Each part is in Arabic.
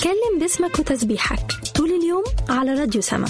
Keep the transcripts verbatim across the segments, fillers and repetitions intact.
اتكلم باسمك وتسبيحك طول اليوم على راديو سما.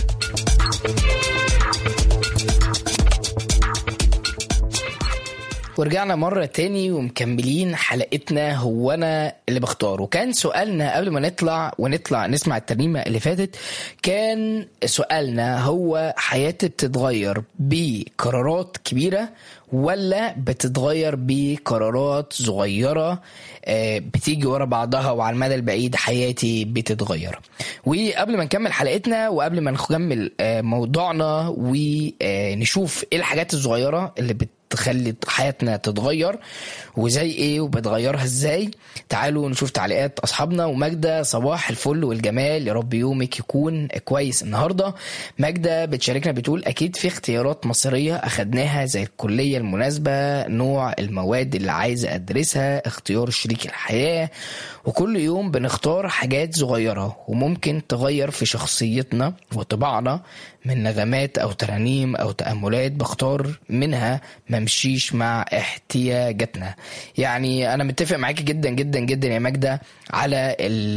ورجعنا مرة تاني ومكملين حلقتنا هو أنا اللي بختار. وكان سؤالنا قبل ما نطلع ونطلع نسمع الترنيمة اللي فاتت، كان سؤالنا هو حياتي بتتغير بقرارات كبيرة ولا بتتغير بقرارات صغيرة بتيجي ورا بعضها وعلى المدى البعيد حياتي بتتغير؟ وقبل ما نكمل حلقتنا وقبل ما نكمل موضوعنا ونشوف ايه الحاجات الصغيرة اللي بت تخلي حياتنا تتغير وزي ايه وبتغيرها ازاي، تعالوا نشوف تعليقات اصحابنا. وماجدة صباح الفل والجمال، يا رب يومك يكون كويس النهارده. ماجدة بتشاركنا بتقول اكيد في اختيارات مصيريه اخدناها زي الكليه المناسبه، نوع المواد اللي عايزه ادرسها، اختيار شريك الحياه، وكل يوم بنختار حاجات صغيره وممكن تغير في شخصيتنا وطباعنا من نغمات او ترانيم او تأملات بختار منها ممشيش مع احتياجاتنا. يعني انا متفق معاكي جدا جدا جدا يا ماجدة على ال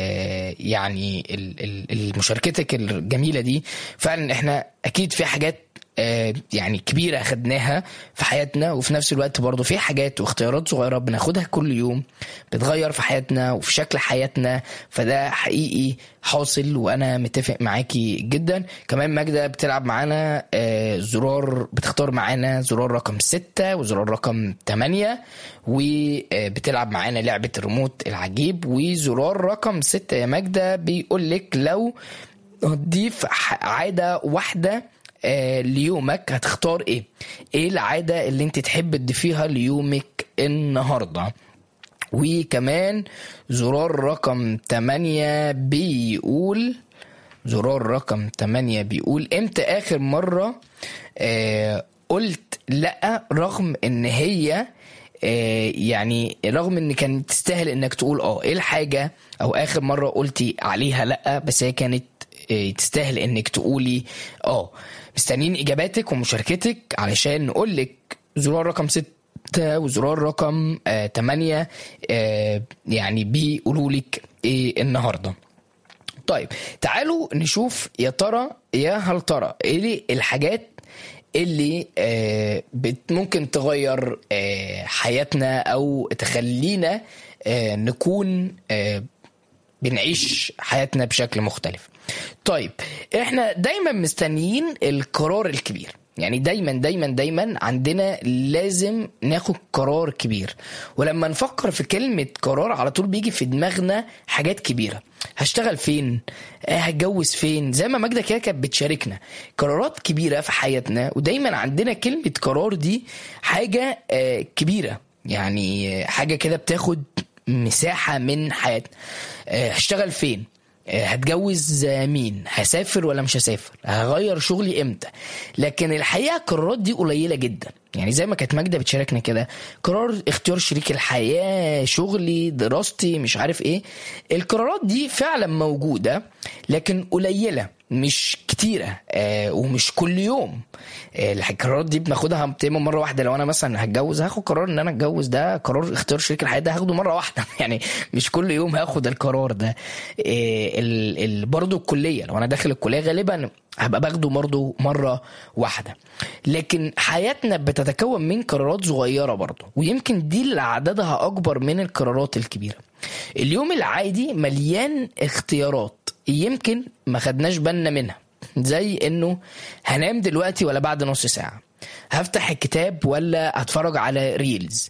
يعني المشاركتك الجميلة دي. فعلا احنا اكيد في حاجات يعني كبيرة أخدناها في حياتنا، وفي نفس الوقت برضو في حاجات واختيارات صغيرة بناخدها كل يوم بتغير في حياتنا وفي شكل حياتنا. فده حقيقي حاصل وأنا متفق معاكي جدا. كمان ماجدة بتلعب معانا زرار، بتختار معانا زرار رقم ستة وزرار رقم تمانية، وبتلعب معانا لعبة الريموت العجيب. وزرار رقم ستة يا ماجدة بيقولك لو هتضيف عادة واحدة ليومك هتختار ايه؟ ايه العادة اللي انت تحب تضيفيها ليومك النهاردة؟ وكمان زرار رقم تمانية بيقول زرار رقم تمانية بيقول امتى اخر مرة آه قلت لا رغم ان هي آه يعني رغم ان كانت تستاهل انك تقول اه؟ ايه الحاجة او اخر مرة قلتي عليها لا بس هي كانت آه تستاهل انك تقولي اه؟ مستنيين اجاباتك ومشاركتك علشان نقولك زرار رقم ستة وزرار رقم آه تمانية آه يعني بيقولولك ايه النهاردة. طيب تعالوا نشوف يا ترى يا هل ترى ايه الحاجات اللي آه ممكن تغير آه حياتنا او تخلينا آه نكون آه بنعيش حياتنا بشكل مختلف. طيب احنا دايما مستنيين القرار الكبير، يعني دايما دايما دايما عندنا لازم ناخد قرار كبير. ولما نفكر في كلمة قرار على طول بيجي في دماغنا حاجات كبيرة، هشتغل فين، هتجوز فين، زي ما ماجدة كده كانت بتشاركنا قرارات كبيرة في حياتنا. ودايما عندنا كلمة قرار دي حاجة كبيرة، يعني حاجة كده بتاخد مساحة من حياتنا. هشتغل فين، هتجوز مين، هسافر ولا مش هسافر، هغير شغلي امتى. لكن الحقيقة القرارات دي قليلة جدا، يعني زي ما كانت ماجدة بتشاركنا كده، قرار اختيار شريك الحياة، شغلي، دراستي، مش عارف ايه. القرارات دي فعلا موجودة لكن قليلة مش كتيرة آه ومش كل يوم. آه القرارات دي بناخدها تقريبا مرة واحدة. لو انا مثلا هتجوز هاخد قرار ان انا اتجوز، ده قرار اختيار شريك الحياة ده هاخده مرة واحدة يعني مش كل يوم هاخد القرار ده. آه ال ال برضو الكلية، لو انا داخل الكلية غالبا هبقى باخده برضو مرة واحدة. لكن حياتنا بتتكون من قرارات صغيرة برضو، ويمكن دي اللي عددها اكبر من القرارات الكبيرة. اليوم العادي مليان اختيارات يمكن ما خدناش بالنا منها، زي انه هنام دلوقتي ولا بعد نص ساعة، هفتح الكتاب ولا هتفرج على ريلز،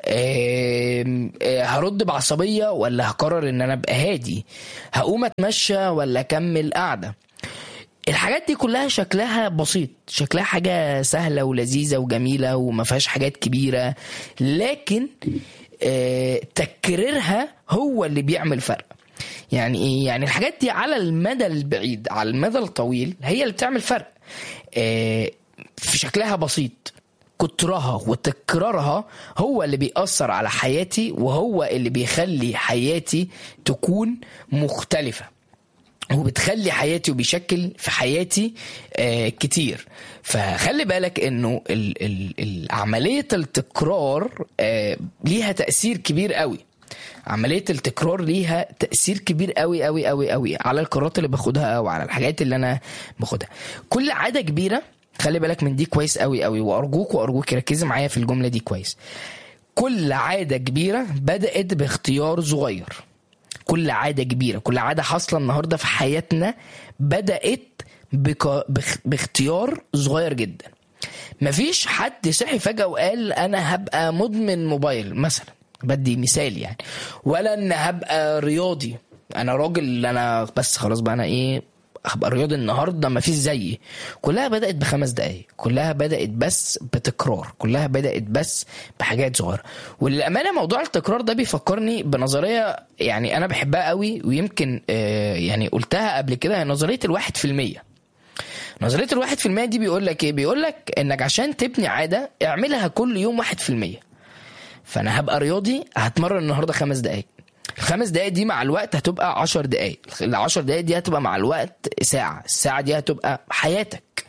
أه أه هرد بعصبية ولا هقرر ان انا ابقى هادي، هقوم اتمشى ولا اكمل قاعدة. الحاجات دي كلها شكلها بسيط، شكلها حاجة سهلة ولذيذة وجميلة وما فيهاش حاجات كبيرة، لكن أه تكريرها هو اللي بيعمل فرق. يعني ايه؟ يعني الحاجات دي على المدى البعيد على المدى الطويل هي اللي بتعمل فرق. اه في شكلها بسيط، كترها وتكرارها هو اللي بيأثر على حياتي، وهو اللي بيخلي حياتي تكون مختلفة، وبتخلي حياتي وبيشكل في حياتي آه كتير. فخلي بالك انه ال ال ال عملية التكرار آه ليها تأثير كبير قوي عملية التكرار ليها تأثير كبير قوي قوي قوي قوي على القرارات اللي باخدها او على الحاجات اللي انا باخدها. كل عادة كبيرة، خلي بالك من دي كويس قوي قوي، وارجوك وارجوك ركزي معايا في الجملة دي كويس. كل عادة كبيرة بدأت باختيار صغير. كل عادة كبيرة، كل عادة حاصلة النهاردة في حياتنا بدأت بك... بخ... باختيار صغير جدا. مفيش حد صحي فجأة وقال انا هبقى مدمن موبايل مثلا، بدي مثال يعني، ولا ان هبقى رياضي، انا راجل انا بس خلاص بقى انا ايه هبقى رياضي النهارده مفيش زيي. كلها بدأت بخمس دقايق، كلها بدأت بس بتكرار، كلها بدأت بس بحاجات صغيرة. وللأمانة موضوع التكرار ده بيفكرني بنظرية يعني انا بحبها قوي، ويمكن آه يعني قلتها قبل كده، نظرية الواحد في المية. نظرية الواحد في المية دي بيقول لك ايه؟ بيقول لك انك عشان تبني عادة اعملها كل يوم واحد في المية. فانا هبقى رياضي، هتمرن النهاردة خمس دقايق، الخمس دقايق دي مع الوقت هتبقى عشر دقايق، العشر دقايق دي هتبقى مع الوقت ساعة، الساعة دي هتبقى حياتك.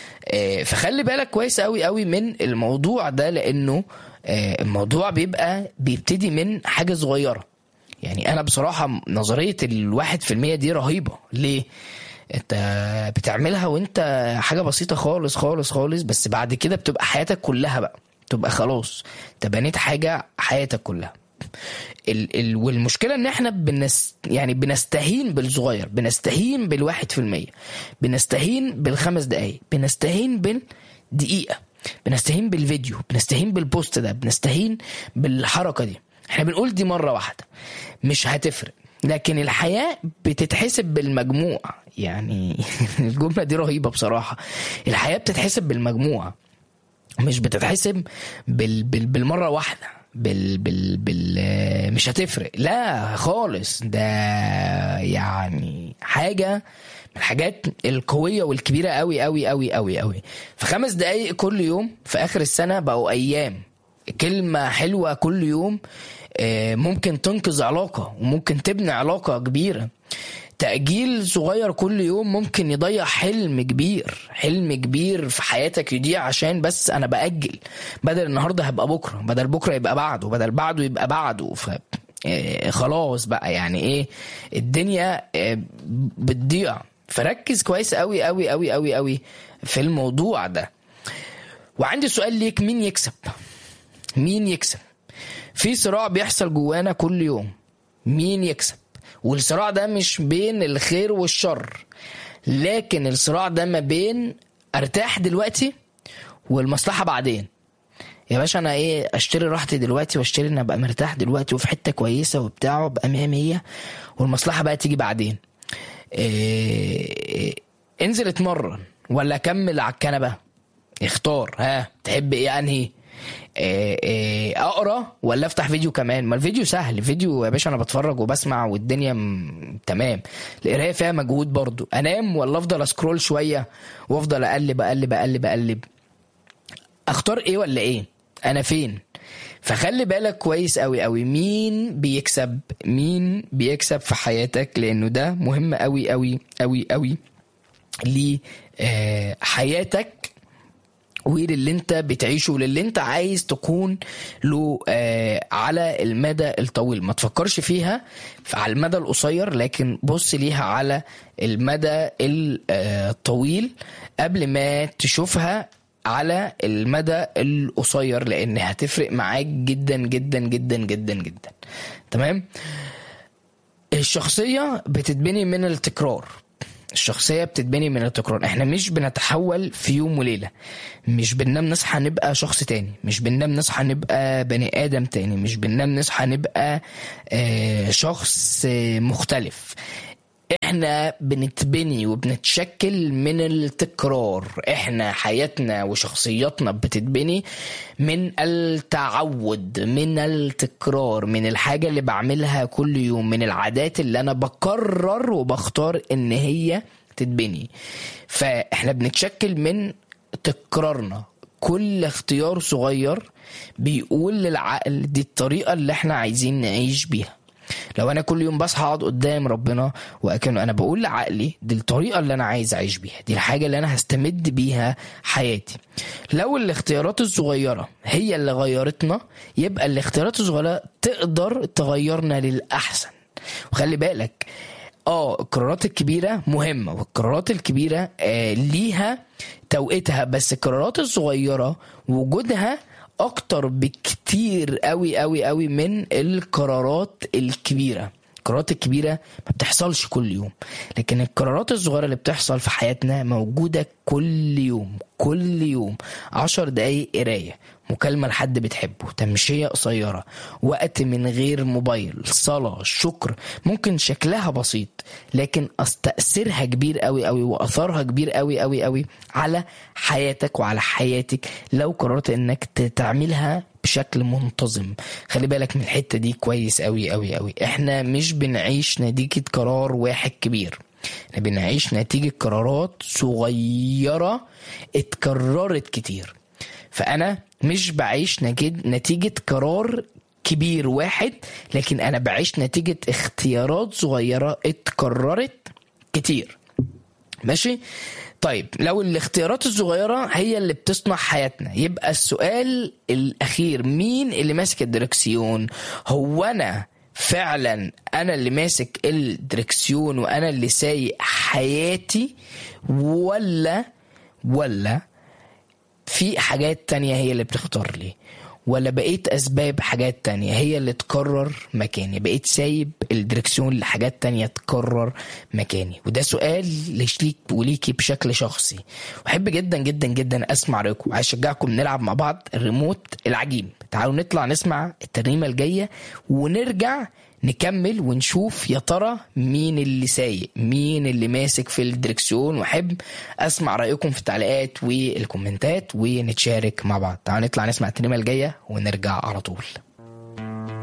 فخلي بالك كويس قوي قوي من الموضوع ده، لانه الموضوع بيبقى بيبتدي من حاجة صغيرة. يعني انا بصراحة نظرية الواحد في المية دي رهيبة. ليه؟ انت بتعملها وانت حاجة بسيطة خالص خالص خالص، بس بعد كده بتبقى حياتك كلها بقى، تبقى خلاص تبنيت حاجة حياتك كلها. ال ال والمشكلة ان احنا بنس يعني بنستهين بالصغير، بنستهين بالواحد في المية، بنستهين بالخمس دقايق، بنستهين بالدقيقة، بنستهين بالفيديو، بنستهين بالبوست ده، بنستهين بالحركة دي. احنا بنقول دي مرة واحدة مش هتفرق، لكن الحياة بتتحسب بالمجموع. يعني الجملة دي رهيبة بصراحة. الحياة بتتحسب بالمجموع، مش بتتحسب بال بال بالمرة واحدة، بال بال بال مش هتفرق لا خالص. ده يعني حاجة من الحاجات القوية والكبيرة قوي قوي قوي قوي قوي. في خمس دقايق كل يوم في آخر السنة بقوا أيام. كلمة حلوة كل يوم ممكن تنقذ علاقة وممكن تبني علاقة كبيرة. تأجيل صغير كل يوم ممكن يضيع حلم كبير، حلم كبير في حياتك يضيع عشان بس أنا بأجل. بدل النهاردة هبقى بكرة، بدل بكرة يبقى بعده، بدل بعده يبقى بعده. ف خلاص بقى يعني ايه الدنيا بتضيع. فركز كويس قوي قوي قوي قوي قوي في الموضوع ده. وعندي سؤال ليك، مين يكسب؟ مين يكسب في صراع بيحصل جوانا كل يوم؟ مين يكسب؟ والصراع ده مش بين الخير والشر، لكن الصراع ده ما بين ارتاح دلوقتي والمصلحة بعدين. يا باشا انا ايه اشتري راحتي دلوقتي، واشتري ان ابقى مرتاح دلوقتي وفي حتة كويسة وبتاعه ابقى مية مية، والمصلحة بقى تيجي بعدين. إيه انزل اتمرن ولا اكمل على الكنبة؟ اختار، ها تحب ايه انهي؟ إيه إيه اقرا ولا افتح فيديو كمان؟ ما الفيديو سهل، فيديو يا باشا انا بتفرج وبسمع والدنيا م... تمام. القرايه فيها مجهود برضو. انام ولا افضل اسكرول شويه وافضل اقلب اقلب اقلب اقلب؟ اختار ايه ولا ايه؟ انا فين؟ فخلي بالك كويس قوي قوي مين بيكسب، مين بيكسب في حياتك، لانه ده مهم قوي قوي قوي قوي لحياتك وللي انت بتعيشه وللي انت عايز تكون له آه على المدى الطويل. ما تفكرش فيها على المدى القصير، لكن بص ليها على المدى الطويل قبل ما تشوفها على المدى القصير، لان هتفرق معاك جدا جدا جدا جدا جدا. تمام. الشخصية بتتبني من التكرار، الشخصية بتتبني من التكرار. احنا مش بنتحول في يوم وليلة، مش بننام نصحى نبقى شخص تاني، مش بننام نصحى نبقى بني آدم تاني، مش بننام نصحى نبقى اه شخص اه مختلف. احنا بنتبني وبنتشكل من التكرار. احنا حياتنا وشخصياتنا بتتبني من التعود، من التكرار، من الحاجة اللي بعملها كل يوم، من العادات اللي انا بقرر وبختار ان هي تتبني. فاحنا بنتشكل من تكرارنا. كل اختيار صغير بيقول للعقل دي الطريقة اللي احنا عايزين نعيش بيها. لو انا كل يوم بصحى اقعد قدام ربنا وكأنه انا بقول لعقلي دي الطريقه اللي انا عايز اعيش بيها، دي الحاجه اللي انا هستمد بيها حياتي. لو الاختيارات الصغيره هي اللي غيرتنا، يبقى الاختيارات الصغيره تقدر تغيرنا للاحسن. وخلي بالك اه القرارات الكبيره مهمه، والقرارات الكبيره آه ليها توقيتها، بس القرارات الصغيره وجودها اكتر بكتير قوي قوي قوي من القرارات الكبيره. القرارات الكبيره ما بتحصلش كل يوم، لكن القرارات الصغيره اللي بتحصل في حياتنا موجوده كل يوم. كل يوم عشر دقايق قرايه، مكالمه لحد بتحبه، تمشيه قصيره، وقت من غير موبايل، صلاه، شكر. ممكن شكلها بسيط لكن تأثيرها كبير قوي قوي واثارها كبير قوي قوي قوي على حياتك وعلى حياتك لو قررت انك تعملها بشكل منتظم. خلي بالك من الحته دي كويس قوي قوي قوي. احنا مش بنعيش نتيجه قرار واحد كبير، احنا بنعيش نتيجه قرارات صغيره اتكررت كتير. فانا مش بعيش نتيجه قرار كبير واحد، لكن انا بعيش نتيجه اختيارات صغيره اتكررت كتير. ماشي؟ طيب لو الاختيارات الصغيرة هي اللي بتصنع حياتنا، يبقى السؤال الأخير مين اللي ماسك الدركسيون؟ هو أنا فعلا أنا اللي ماسك الدركسيون وأنا اللي سايق حياتي، ولا ولا في حاجات تانية هي اللي بتختار لي، ولا بقيت أسباب حاجات تانية هي اللي تكرر مكاني، بقيت سايب الدركسيون لحاجات تانية تكرر مكاني؟ وده سؤال ليك وليكي بشكل شخصي، وحب جدا جدا جدا أسمع رأيكم. عايز أشجعكم نلعب مع بعض الريموت العجيب. تعالوا نطلع نسمع الترنيمة الجاية ونرجع نكمل ونشوف يا ترى مين اللي سايق، مين اللي ماسك في الدركسيون. وحب اسمع رايكم في التعليقات والكومنتات ونتشارك مع بعض. تعالوا نطلع نسمع الترنيمه الجايه ونرجع على طول.